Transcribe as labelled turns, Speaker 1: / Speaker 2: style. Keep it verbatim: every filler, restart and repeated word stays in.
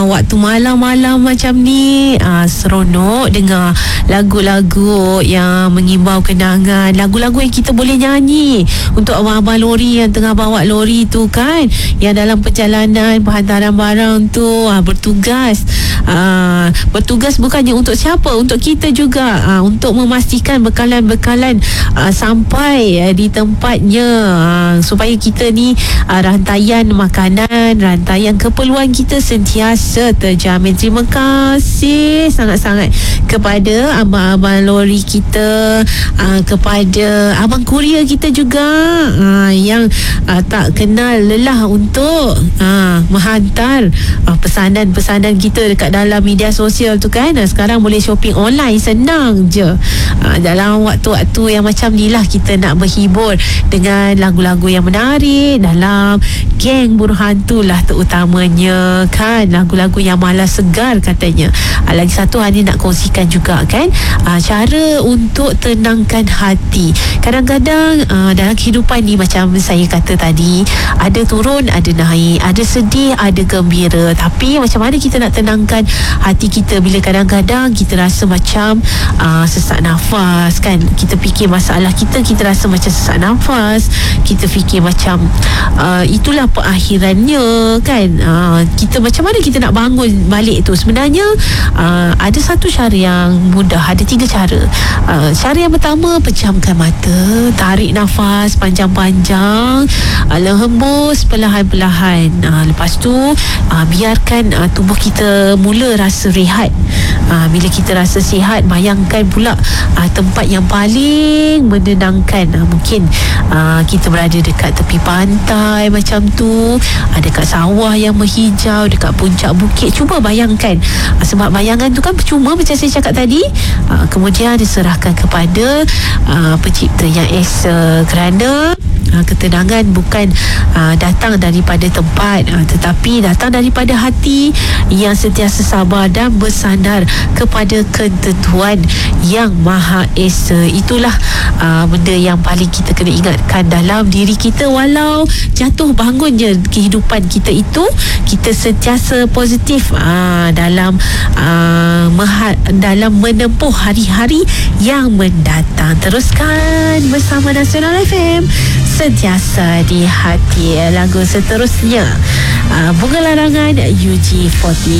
Speaker 1: Waktu malam-malam macam ni, uh, seronok dengar lagu-lagu yang mengimbau kenangan, lagu-lagu yang kita boleh nyanyi untuk abang-abang lori yang tengah bawa lori tu kan, yang dalam perjalanan penghantaran barang tu uh, bertugas. Uh, bertugas bukannya untuk siapa, untuk kita juga, uh, untuk memastikan bekalan-bekalan uh, sampai uh, di tempatnya, uh, supaya kita ni uh, rantaian makanan, rantaian keperluan kita sentiasa terjamin. Terima kasih sangat-sangat kepada abang-abang lori kita, uh, kepada abang kurier kita juga, uh, yang uh, tak kenal lelah untuk uh, menghantar uh, pesanan-pesanan kita dekat dalam media sosial tu kan. uh, Sekarang boleh shopping online, senang je. uh, Dalam waktu-waktu yang macam ni lah kita nak berhibur dengan lagu-lagu yang menarik dalam geng buruh hantu lah terutamanya kan, lagu-lagu yang malas segar katanya. uh, Lagi satu Hani nak kongsikan juga kan, uh, cara untuk tenangkan hati. Kadang-kadang uh, dalam kehidupan ni macam saya kata tadi, ada turun, ada naik, ada sedih, ada gembira. Tapi macam mana kita nak tenangkan hati kita bila kadang-kadang kita rasa macam uh, sesak nafas kan. Kita fikir masalah kita, kita rasa macam sesak nafas, kita fikir macam uh, itulah perakhirannya kan. uh, Kita macam mana kita nak bangun balik tu. Sebenarnya uh, ada satu cara yang mudah, ada tiga cara. uh, Cara yang pertama, pejamkan mata, tarik nafas panjang-panjang, uh, hembus perlahan-perlahan. uh, Lepas tu uh, biarkan uh, tubuh kita mula rasa rehat. uh, Bila kita rasa sihat, bayangkan pula uh, tempat yang paling menenangkan. uh, Mungkin uh, kita berada dekat tepi pantai macam tu, uh, dekat sawah yang menghijau, dekat puncak bukit. Cuba bayangkan, uh, sebab bayangan tu kan percuma macam saya cakap tadi. uh, Kemudian diserahkan kepada uh, pencipta yang esa, kerana uh, ketenangan bukan uh, datang daripada tempat, uh, tetapi datang daripada hati yang sentiasa sabar dan bersandar kepada ketentuan yang Maha Esa. Itulah uh, benda yang paling kita kena ingatkan dalam diri kita. Walau jatuh bangun je kehidupan kita itu, kita sentiasa positif uh, dalam uh, meha- dalam menempuh hari-hari yang mendatang. Teruskan bersama Nasional F M, sentiasa di hati. Lagu seterusnya, uh, Bunga Larangan U G empat puluh.